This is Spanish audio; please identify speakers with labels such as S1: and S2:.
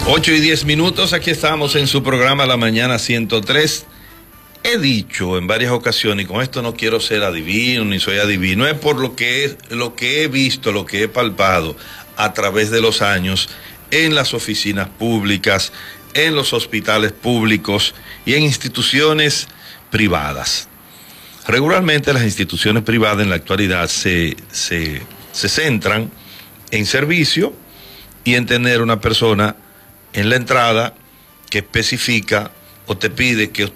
S1: 8:10, aquí estamos en su programa La Mañana 103. He dicho en varias ocasiones, y con esto no quiero ser adivino, ni soy adivino, es por lo que he visto, lo que he palpado a través de los años en las oficinas públicas, en los hospitales públicos y en instituciones privadas. Regularmente las instituciones privadas en la actualidad se centran en servicio y en tener una persona en la entrada que especifica o te pide que